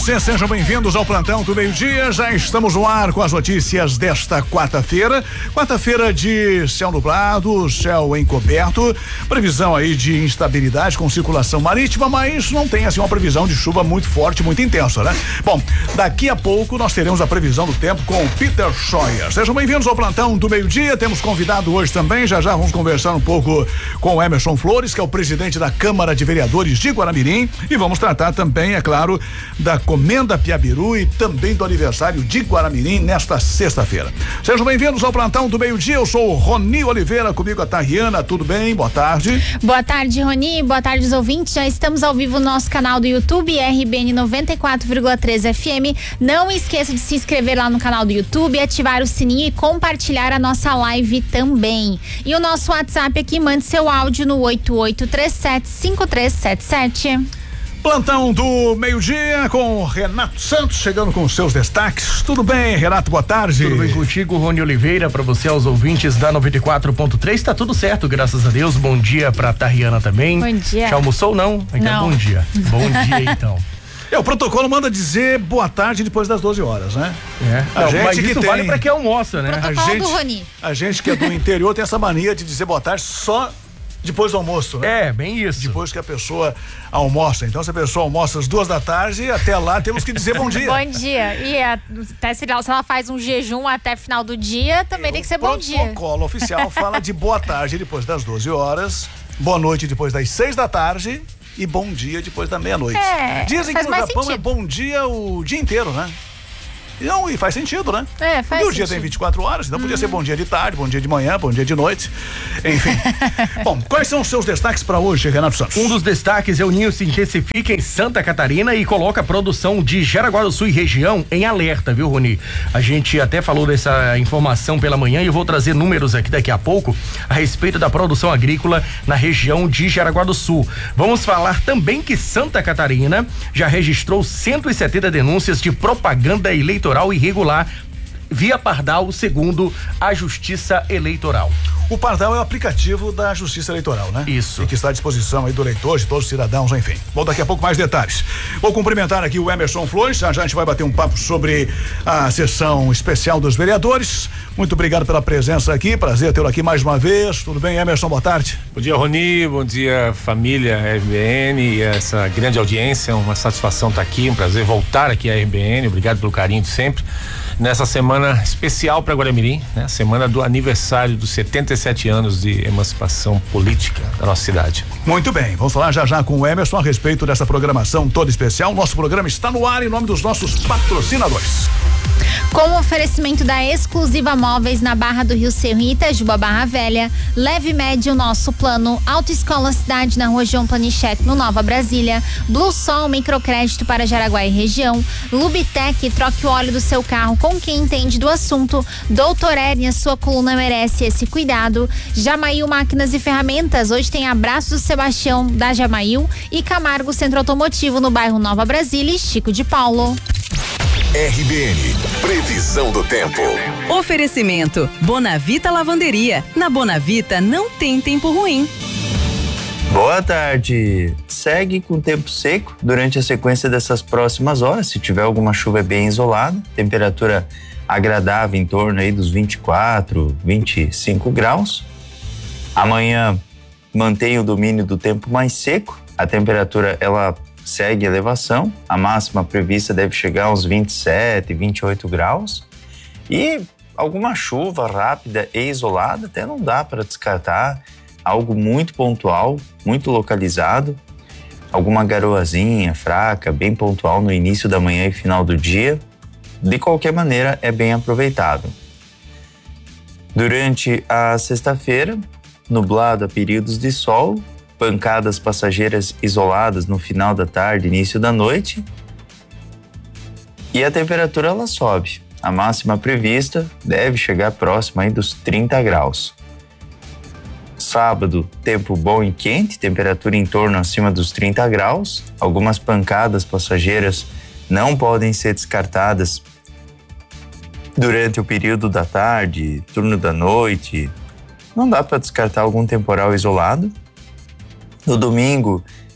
Sejam bem-vindos ao Plantão do Meio-Dia. Já estamos no ar com as notícias desta quarta-feira. Quarta-feira de céu nublado, céu encoberto, previsão aí de instabilidade com circulação marítima, mas não tem assim uma previsão de chuva muito forte, muito intensa, né? Bom, daqui a pouco nós teremos a previsão do tempo com o Peter Scheuer. Sejam bem-vindos ao Plantão do Meio-Dia. Temos convidado hoje também, já vamos conversar um pouco com o Emerson Flores, que é o presidente da Câmara de Vereadores de Guaramirim, e vamos tratar também, é claro, da Comenda Piabiru e também do aniversário de Guaramirim nesta sexta-feira. Sejam bem-vindos ao Plantão do Meio-Dia. Eu sou o Roni Oliveira, comigo a Tariana. Tudo bem? Boa tarde. Boa tarde, Roni. Boa tarde, os ouvintes. Já estamos ao vivo no nosso canal do YouTube, RBN 94,3 FM. Não esqueça de se inscrever lá no canal do YouTube, ativar o sininho e compartilhar a nossa live também. E o nosso WhatsApp aqui, mande seu áudio no 8837-5377. Plantão do Meio-Dia com Renato Santos chegando com seus destaques. Tudo bem, Renato? Boa tarde. Tudo bem contigo, Rony Oliveira, para você, aos ouvintes da 94.3, tá tudo certo, graças a Deus. Bom dia pra Tariana também. Bom dia. Já almoçou, não? Então, não. Bom dia. Bom dia, então. O protocolo manda dizer boa tarde depois das 12 horas, né? Mas isso vale pra quem almoça, né? Protocolo do Rony. A gente que é do interior tem essa mania de dizer boa tarde só depois do almoço, né? É, bem isso. Depois que a pessoa almoça. Então, se a pessoa almoça às 2 da tarde, até lá temos que dizer bom dia. Bom dia. E até se ela faz um jejum até final do dia, também tem que ser bom dia. O protocolo oficial fala de boa tarde depois das 12 horas, boa noite depois das 6 da tarde e bom dia depois da meia-noite. Dizem que no Japão é bom dia o dia inteiro, né? Não, e faz sentido, né? Faz Porque o dia tem 24 horas, então podia ser bom dia de tarde, bom dia de manhã, bom dia de noite, enfim. Bom, quais são os seus destaques para hoje, Renato Santos? Um dos destaques é o Ninho se intensifica em Santa Catarina e coloca a produção de Jaraguá do Sul e região em alerta, viu, Rony? A gente até falou dessa informação pela manhã e eu vou trazer números aqui daqui a pouco a respeito da produção agrícola na região de Jaraguá do Sul. Vamos falar também que Santa Catarina já registrou 170 denúncias de propaganda eleitoral irregular via Pardal, segundo a Justiça Eleitoral. O Pardal é o aplicativo da Justiça Eleitoral, né? Isso. E que está à disposição aí do eleitor, de todos os cidadãos, enfim. Bom, daqui a pouco mais detalhes. Vou cumprimentar aqui o Emerson Flores, já a gente vai bater um papo sobre a sessão especial dos vereadores. Muito obrigado pela presença aqui, prazer tê-lo aqui mais uma vez. Tudo bem, Emerson? Boa tarde. Bom dia, Roni, bom dia, família RBN e essa grande audiência, uma satisfação estar aqui, um prazer voltar aqui à RBN, obrigado pelo carinho de sempre. Nessa semana especial para Guaramirim, né? Semana do aniversário dos 77 anos de emancipação política da nossa cidade. Muito bem, vamos falar já com o Emerson a respeito dessa programação toda especial. Nosso programa está no ar em nome dos nossos patrocinadores. Com o oferecimento da Exclusiva Móveis na Barra do Rio Cerro e Itajuba, Barra Velha, Leve e Médio Nosso Plano, Autoescola Cidade na Rua João Planichete, no Nova Brasília, Blue Sol Microcrédito para Jaraguá e região, Lubitec, troque o óleo do seu carro com quem entende do assunto, Doutor Hérnia, sua coluna merece esse cuidado, Jamail Máquinas e Ferramentas, hoje tem Abraço do Sebastião da Jamail e Camargo Centro Automotivo no bairro Nova Brasília e Chico de Paulo. RBN, previsão do tempo. Oferecimento Bonavita Lavanderia. Na Bonavita não tem tempo ruim. Boa tarde. Segue com tempo seco durante a sequência dessas próximas horas. Se tiver alguma chuva bem isolada, temperatura agradável em torno aí dos 24, 25 graus. Amanhã mantém o domínio do tempo mais seco. A temperatura ela segue elevação, a máxima prevista deve chegar aos 27, 28 graus e alguma chuva rápida e isolada até não dá para descartar, algo muito pontual, muito localizado, alguma garoazinha fraca, bem pontual no início da manhã e final do dia, de qualquer maneira é bem aproveitado. Durante a sexta-feira, nublado a períodos de sol, pancadas passageiras isoladas no final da tarde, início da noite. E a temperatura ela sobe. A máxima prevista deve chegar próxima aí dos 30 graus. Sábado, tempo bom e quente, temperatura em torno acima dos 30 graus. Algumas pancadas passageiras não podem ser descartadas durante o período da tarde, turno da noite. Não dá para descartar algum temporal isolado. No domingo,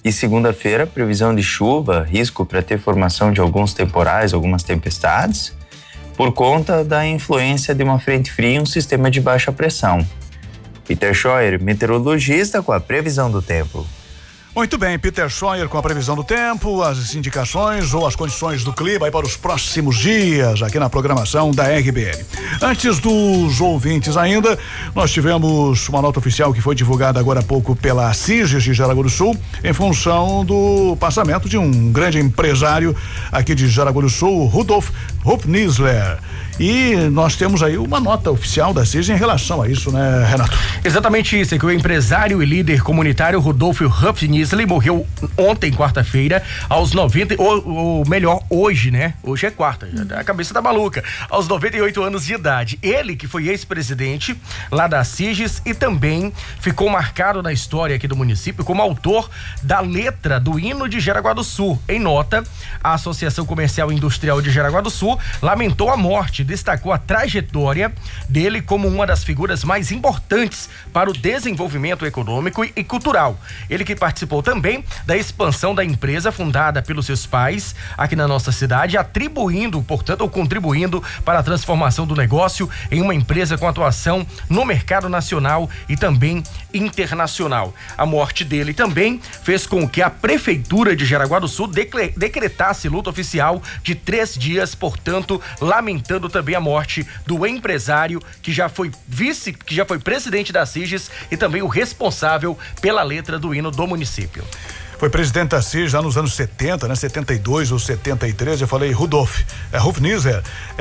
E segunda-feira, previsão de chuva, risco para ter formação de alguns temporais, algumas tempestades, por conta da influência de uma frente fria e um sistema de baixa pressão. Peter Scheuer, meteorologista, com a previsão do tempo. Muito bem, Peter Scheuer com a previsão do tempo, as indicações ou as condições do clima aí para os próximos dias aqui na programação da RBN. Antes dos ouvintes ainda, nós tivemos uma nota oficial que foi divulgada agora há pouco pela CIGES de Jaraguá do Sul, em função do passamento de um grande empresário aqui de Jaraguá do Sul, Rudolf Hofnisler. E nós temos aí uma nota oficial da CIGES em relação a isso, né, Renato? Exatamente isso, é que o empresário e líder comunitário Rudolf Hofnisler morreu ontem, quarta-feira, aos 90, ou melhor, hoje, né? Hoje é quarta, a cabeça tá maluca, aos 98 anos de idade. Ele que foi ex-presidente lá da CIGES e também ficou marcado na história aqui do município como autor da letra do hino de Jaraguá do Sul. Em nota, a Associação Comercial e Industrial de Jaraguá do Sul lamentou a morte, destacou a trajetória dele como uma das figuras mais importantes para o desenvolvimento econômico e cultural. Ele que participou também da expansão da empresa fundada pelos seus pais aqui na nossa cidade, atribuindo, portanto, ou contribuindo para a transformação do negócio em uma empresa com atuação no mercado nacional e também internacional. A morte dele também fez com que a Prefeitura de Jaraguá do Sul decretasse luta oficial de 3 dias, portanto, lamentando também a morte do empresário que já foi presidente da CIGES e também o responsável pela letra do hino do município. Foi presidente da CIGES já nos anos 70, né? 72 ou 73, eu falei Rudolf Hofnisler,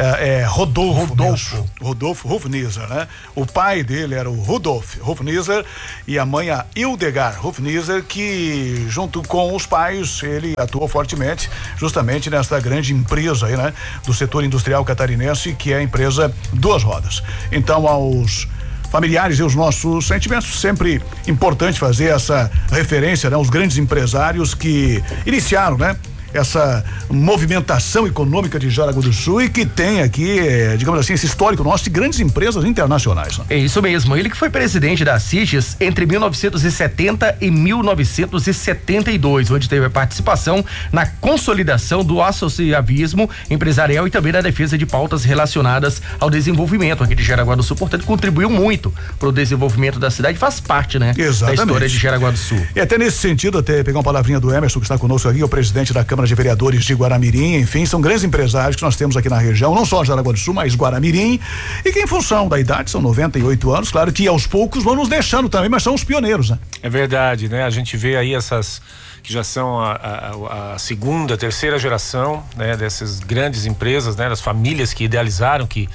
Rodolfo Hofnisler, né? O pai dele era o Rudolf Hofnisler e a mãe a Hildegard Hofnisler, que junto com os pais ele atuou fortemente justamente nesta grande empresa aí, né? Do setor industrial catarinense, que é a empresa Duas Rodas. Então, aos familiares e os nossos sentimentos, sempre importante fazer essa referência, né? Os grandes empresários que iniciaram, né? Essa movimentação econômica de Jaraguá do Sul e que tem aqui, digamos assim, esse histórico nosso de grandes empresas internacionais. Né? É isso mesmo, ele que foi presidente da CIGES entre 1970 e 1972, onde teve a participação na consolidação do associativismo empresarial e também na defesa de pautas relacionadas ao desenvolvimento aqui de Jaraguá do Sul, portanto contribuiu muito para o desenvolvimento da cidade, faz parte, né? Exatamente. Da história de Jaraguá do Sul. E até nesse sentido, até pegar uma palavrinha do Emerson, que está conosco aqui, o presidente da Câmara de Vereadores de Guaramirim, enfim, são grandes empresários que nós temos aqui na região, não só Jaraguá do Sul, mas Guaramirim, e que em função da idade, são 98 anos, claro que aos poucos vão nos deixando também, mas são os pioneiros, né? É verdade, né? A gente vê aí essas que já são a segunda, terceira geração, né? Dessas grandes empresas, né? Das famílias que idealizaram, que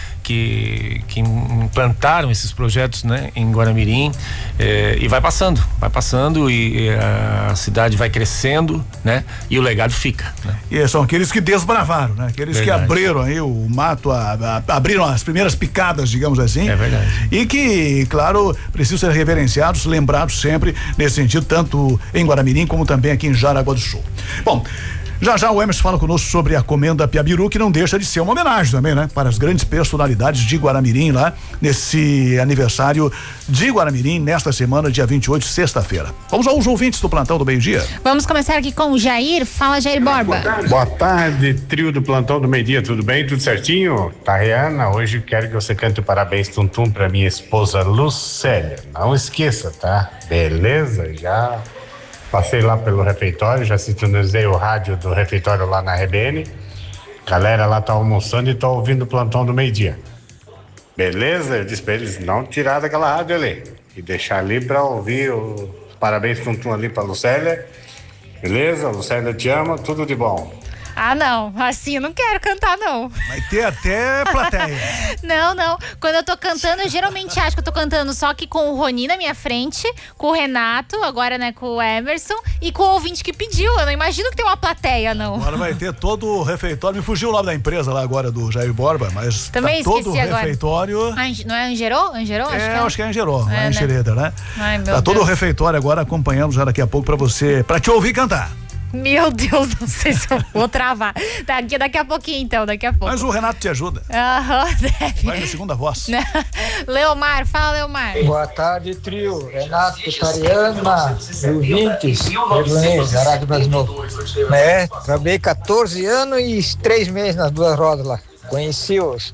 implantaram esses projetos, né, em Guaramirim, e vai passando e a cidade vai crescendo, né, e o legado fica, né? E são aqueles que desbravaram, né? Aqueles verdade. Que abriram aí o mato, abriram as primeiras picadas, digamos assim. É verdade. E que, claro, precisam ser reverenciados, lembrados sempre nesse sentido, tanto em Guaramirim como também aqui em Jaraguá do Sul. Bom, já o Emerson fala conosco sobre a Comenda Piabiru, que não deixa de ser uma homenagem também, né? Para as grandes personalidades de Guaramirim lá, nesse aniversário de Guaramirim, nesta semana, dia 28, sexta-feira. Vamos aos ouvintes do Plantão do Meio-Dia. Vamos começar aqui com o Jair. Fala, Jair Borba. Boa tarde, trio do Plantão do Meio-Dia, tudo bem? Tudo certinho? Tariana, hoje quero que você cante o parabéns tum-tum pra minha esposa Lucélia. Não esqueça, tá? Beleza? Já passei lá pelo refeitório, já sintonizei o rádio do refeitório lá na RBN. Galera lá tá almoçando e tá ouvindo o Plantão do Meio-Dia. Beleza? Eu disse pra eles não tirar daquela rádio ali e deixar ali pra ouvir o parabéns tum-tum ali pra Lucélia. Beleza? Lucélia, te amo, tudo de bom. Ah, não, assim eu não quero cantar, não. Vai ter até plateia. Não. Quando eu tô cantando, eu geralmente acho que eu tô cantando só que com o Roni na minha frente, com o Renato, agora, né, com o Emerson e com o ouvinte que pediu. Eu não imagino que tem uma plateia, não. Agora vai ter todo o refeitório. Me fugiu o nome da empresa lá agora, do Jair Borba, mas também tá todo o refeitório. Não é Angerô? Acho que é Angerô, lá em Xereda, né? Ai, meu tá todo Deus. o refeitório agora acompanhando já daqui a pouco pra te ouvir cantar. Meu Deus, não sei se eu vou travar. Daqui a pouquinho, então, daqui a pouco. Mas o Renato te ajuda. Deve. Vai na segunda voz. Leomar, fala, Leomar. Boa tarde, trio. Renato, Tariana, ouvintes, da Rádio Brasil Novo. Trabalhei 14 anos e 3 meses nas duas rodas lá. Conheci os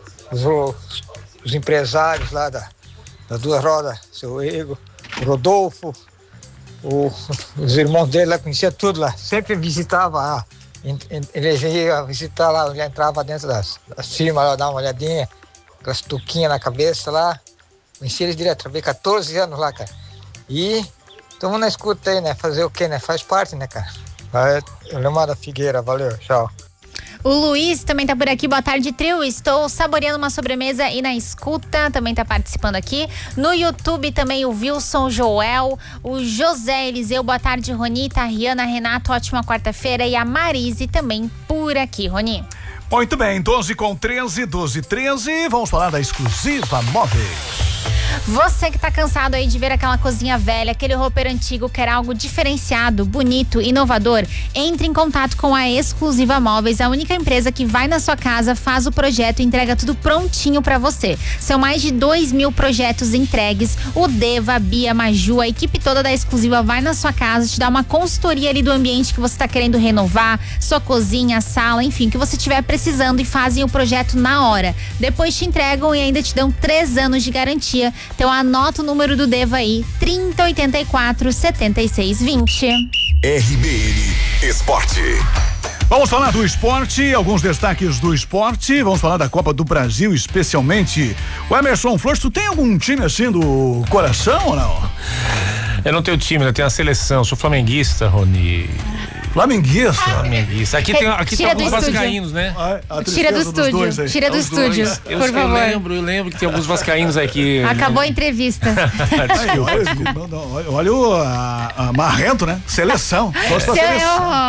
empresários lá das duas rodas, seu Ego, o Rodolfo, os irmãos dele lá, conhecia tudo lá. Sempre visitava lá. Eles iam visitar lá, já entrava dentro das firmas lá, dar uma olhadinha, com as tuquinhas na cabeça lá. Conheci eles direto, trabalhei 14 anos lá, cara. E estamos na escuta aí, né? Fazer o quê, né? Faz parte, né, cara? Leomar da Figueira, valeu, tchau. O Luiz também tá por aqui, boa tarde, trio. Estou saboreando uma sobremesa e na escuta, também tá participando aqui. No YouTube também o Wilson Joel, o José Eliseu, boa tarde, Roni, Riana, Renato, ótima quarta-feira. E a Marise também por aqui, Roni. Muito bem, 12h13, vamos falar da Exclusiva Móveis. Você que tá cansado aí de ver aquela cozinha velha, aquele roupeiro antigo, quer algo diferenciado, bonito, inovador, entre em contato com a Exclusiva Móveis, a única empresa que vai na sua casa, faz o projeto e entrega tudo prontinho pra você. São mais de 2.000 projetos entregues. O Deva, a Bia, a Maju, a equipe toda da Exclusiva vai na sua casa, te dá uma consultoria ali do ambiente que você tá querendo renovar, sua cozinha, sala, enfim, o que você estiver precisando, e fazem o projeto na hora. Depois te entregam e ainda te dão 3 anos de garantia. Então anota o número do Deva aí, 3084-7620. RBN Esporte. Vamos falar do esporte, alguns destaques do esporte. Vamos falar da Copa do Brasil, especialmente. O Emerson Flores, tu tem algum time assim do coração ou não? Eu não tenho time, eu tenho a seleção. Sou flamenguista, Roni. Flamenguista? Aqui tem alguns vascaínos, né? Tira do estúdio, tira do estúdio, por favor. Eu lembro que tem alguns vascaínos aqui. Acabou a entrevista. Olha o marrento, né? Seleção.